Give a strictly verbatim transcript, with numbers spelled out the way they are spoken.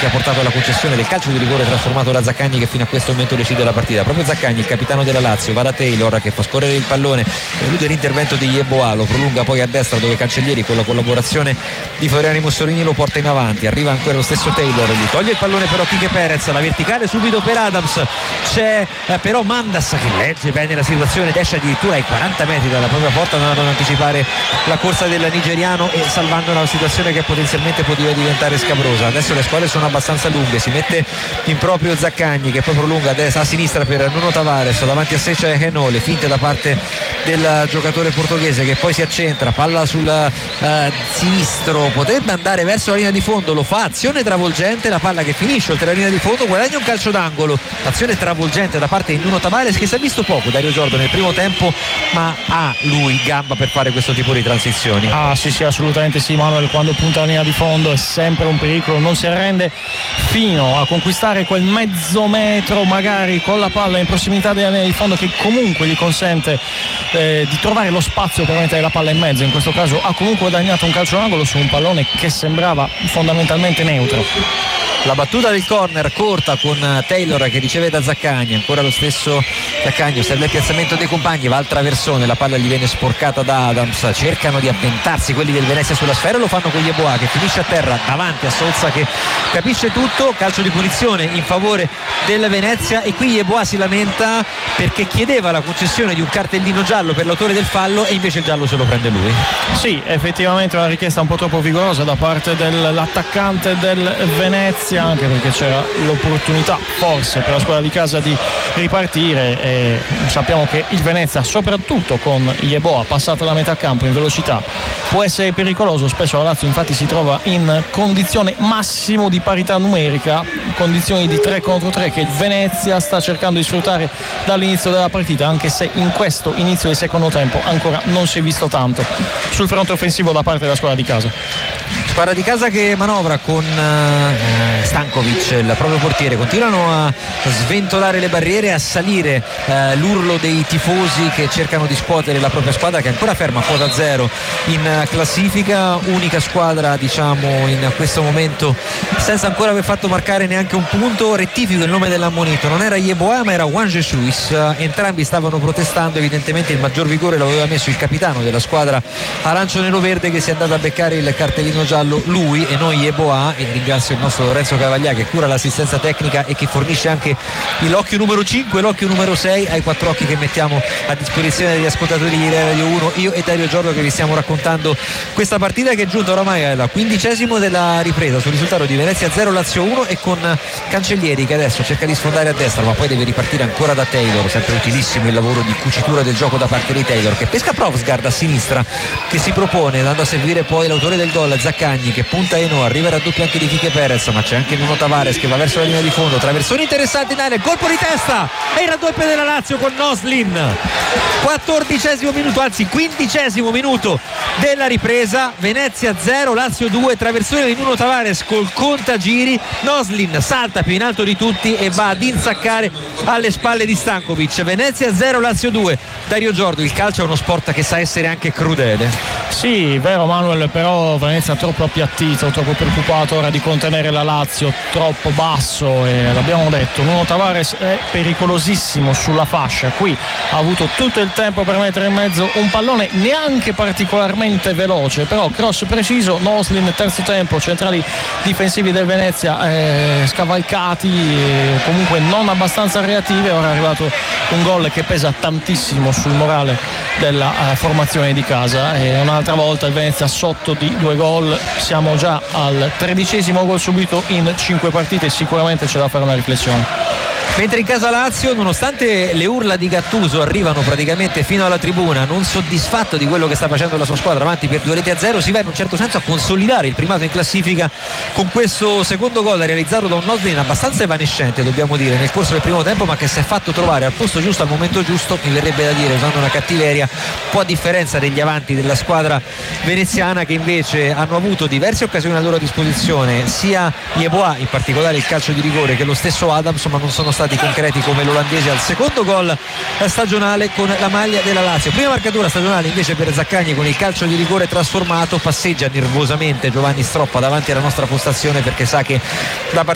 che ha portato alla concessione del calcio di rigore trasformato da Zaccagni, che fino a questo momento decide la partita. Proprio Zaccagni, il capitano della Lazio, va da Taylor che fa scorrere il pallone, elude l'intervento di Yeboah, lo prolunga poi a destra dove Cancellieri con la collaborazione di Floriani Mussolini lo porta in avanti, arriva ancora lo stesso Taylor, gli toglie il pallone però Quique Perez, la verticale subito per Adams, c'è eh, però Mandas che legge bene la situazione, esce addirittura ai quaranta metri dalla propria porta, andando ad anticipare la corsa del nigeriano e salvando una situazione che potenzialmente poteva diventare scabrosa. Adesso le squadre sono abbastanza lunghe, si mette in proprio Zaccagni che poi prolunga a, destra, a sinistra per Nuno Tavares, davanti a sé c'è Henno, le finte da parte del giocatore portoghese che poi si accentra, palla sul uh, sinistro, potrebbe andare verso la linea di fondo, lo fa, azione travolgente, la palla che finisce oltre la linea di fondo, guadagna un calcio d'angolo, azione travolgente da parte di Nuno Tavares che si è visto poco Dario Giordo nel primo tempo, ma ha lui gamba per fare questo tipo di transizioni. Ah sì sì, assolutamente sì, Manuel, quando punta la linea di fondo è sempre un pericolo, non si arrende fino a conquistare quel mezzo metro magari con la palla in prossimità della linea di fondo che comunque gli consente eh, di trovare lo spazio per mettere la palla in mezzo. In questo caso ha comunque guadagnato un calcio d'angolo su un pallone che sembrava fondamentalmente neutro. La battuta del corner corta con Taylor che riceve da Zaccagni, ancora lo stesso Zaccagni, serve il piazzamento dei compagni, va al traversone, la palla gli viene sporcata da Adams, cercano di avventarsi quelli del Venezia sulla sfera, lo fanno con Yeboah che finisce a terra davanti a Sousa che capisce tutto, calcio di punizione in favore del Venezia e qui Yeboah si lamenta perché chiedeva la concessione di un cartellino giallo per l'autore del fallo e invece il giallo se lo prende lui. Sì, effettivamente una richiesta un po' troppo vigorosa da parte dell'attaccante del Venezia, anche perché c'era l'opportunità forse per la squadra di casa di ripartire e sappiamo che il Venezia soprattutto con Yeboah passata la metà campo in velocità può essere pericoloso, spesso la Lazio infatti si trova in condizione massimo di parità numerica, condizioni di tre contro tre che il Venezia sta cercando di sfruttare dall'inizio della partita, anche se in questo inizio del secondo tempo ancora non si è visto tanto sul fronte offensivo da parte della squadra di casa. Squadra di casa che manovra con eh, Stankovic, il proprio portiere, continuano a sventolare le barriere, a salire eh, l'urlo dei tifosi che cercano di scuotere la propria squadra che è ancora ferma a quota zero in classifica, unica squadra diciamo in questo momento senza ancora aver fatto marcare neanche un punto. Rettifico il nome dell'ammonito, non era Yeboah ma era Juan Jesus, entrambi stavano protestando, evidentemente il maggior vigore l'aveva messo il capitano della squadra arancio-nero-verde che si è andato a beccare il cartellino giallo lui e non Yeboah, e ringrazio il nostro Lorenzo Cavaglia che cura l'assistenza tecnica e che fornisce anche l'occhio numero cinque, l'occhio numero sei ai quattro occhi che mettiamo a disposizione degli ascoltatori di Radio uno, io e Dario Giordo che vi stiamo raccontando questa partita che è giunta oramai alla quindicesimo della ripresa sul risultato di Venezia zero Lazio uno e con Cancellieri che adesso cerca di sfondare a destra ma poi deve ripartire ancora da Taylor, sempre utilissimo il lavoro di cucitura del gioco da parte di Taylor che pesca Provsgaard a sinistra che si propone andando a servire poi l'autore del gol Zaccagni che punta Eno, arriva il raddoppio anche di Quique Perez ma c'è anche Nuno Tavares che va verso la linea di fondo, traversone interessante in aria, colpo di testa e il raddoppio della Lazio con Noslin. Quattordicesimo minuto, anzi quindicesimo minuto della ripresa, Venezia zero Lazio due, traversone di Nuno Tavares col contagiri, Noslin salta più in alto di tutti e va ad insaccare alle spalle di Stankovic. Venezia zero Lazio due. Dario Giordo, il calcio è uno sport che sa essere anche crudele. Sì, vero Manuel, però Venezia troppo appiattito, troppo preoccupato ora di contenere la Lazio, troppo basso e l'abbiamo detto, Nuno Tavares è pericolosissimo sulla fascia, qui ha avuto tutto il tempo per mettere in mezzo un pallone neanche particolarmente veloce, però cross preciso, Noslin terzo tempo, centrali difensivi del Venezia eh, scavalcati, eh, comunque non abbastanza reattivi, ora è arrivato un gol che pesa tantissimo sul morale della uh, formazione di casa e un'altra volta il Venezia sotto di due gol, siamo già al tredicesimo gol subito in cinque partite, sicuramente c'è da fare una riflessione. Mentre in casa Lazio, nonostante le urla di Gattuso arrivano praticamente fino alla tribuna, non soddisfatto di quello che sta facendo la sua squadra avanti per due reti a zero, si va in un certo senso a consolidare il primato in classifica con questo secondo gol realizzato da un Noslin abbastanza evanescente, dobbiamo dire, nel corso del primo tempo, ma che si è fatto trovare al posto giusto al momento giusto, mi verrebbe da dire usando una cattiveria, un po' a differenza degli avanti della squadra veneziana che invece hanno avuto diverse occasioni a loro disposizione, sia Yeboah, in particolare il calcio di rigore, che lo stesso Adams, ma non sono stati concreti come l'olandese al secondo gol stagionale con la maglia della Lazio. Prima marcatura stagionale invece per Zaccagni con il calcio di rigore trasformato, passeggia nervosamente Giovanni Stroppa davanti alla nostra postazione perché sa che la partita